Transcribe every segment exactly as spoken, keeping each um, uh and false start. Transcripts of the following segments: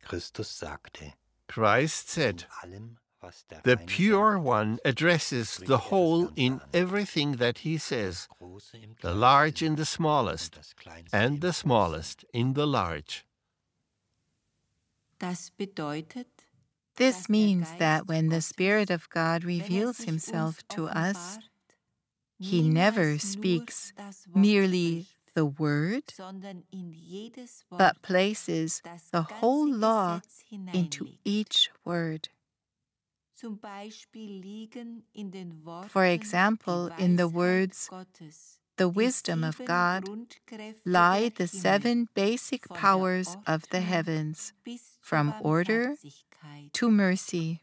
Christ said, "The Pure One addresses the whole in everything that he says, the large in the smallest, and the smallest in the large." This means that when the Spirit of God reveals himself to us, he never speaks merely the word, but places the whole law into each word. For example, in the words, "The wisdom of God," lie the seven basic powers of the heavens, from order to mercy.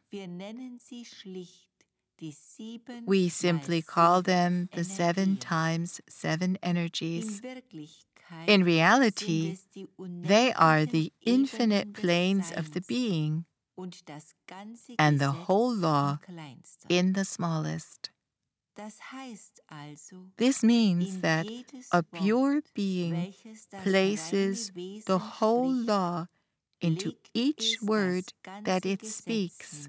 We simply call them the seven times seven energies. In reality, they are the infinite planes of the being, and the whole law in the smallest. This means that a pure being places the whole law into each word that it speaks.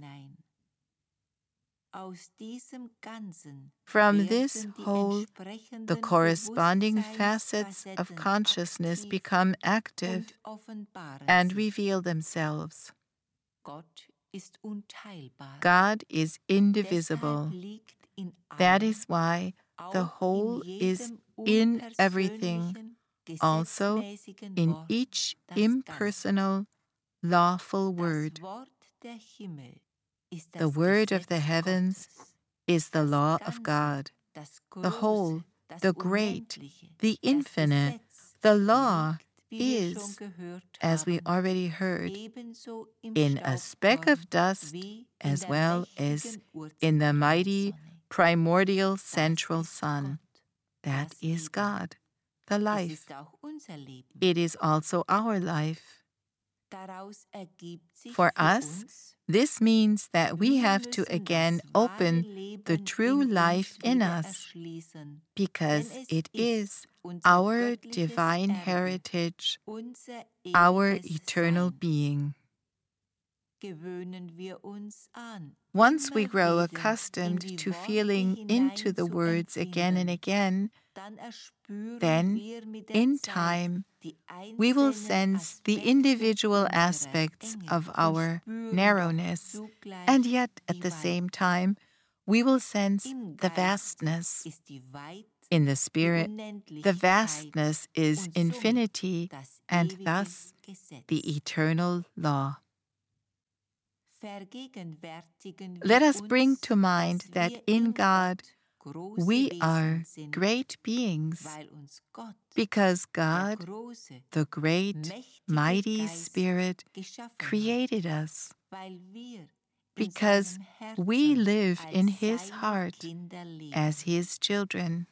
From this whole, the corresponding facets of consciousness become active and reveal themselves. God is indivisible. That is why the whole is in everything, also in each impersonal, lawful word. The word of the heavens is the law of God. The whole, the great, the infinite, the law is, as we already heard, in a speck of dust as well as in the mighty primordial central sun. That is God, the life. It is also our life. For us, this means that we have to again open the true life in us, because it is our divine heritage, our eternal being. Once we grow accustomed to feeling into the words again and again, then, in time, we will sense the individual aspects of our narrowness, and yet, at the same time, we will sense the vastness. In the Spirit, the vastness is infinity, and thus the eternal law. Let us bring to mind that in God we are great beings, because God, the great, mighty Spirit, created us, because we live in His heart as His children.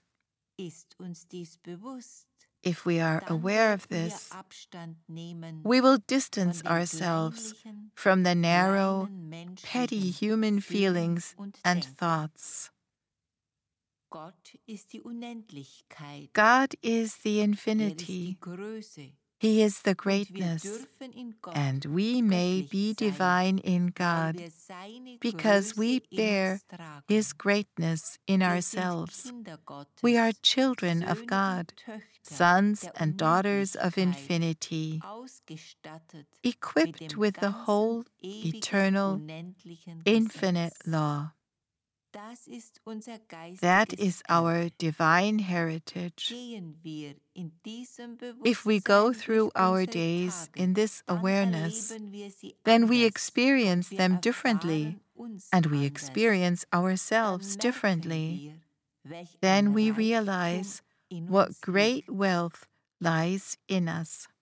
If we are aware of this, we will distance ourselves from the narrow, petty human feelings and thoughts. God is the infinity. He is the greatness, and we may be divine in God because we bear His greatness in ourselves. We are children of God, sons and daughters of infinity, equipped with the whole eternal, infinite law. That is our divine heritage. If we go through our days in this awareness, then we experience them differently, and we experience ourselves differently. Then we realize what great wealth lies in us.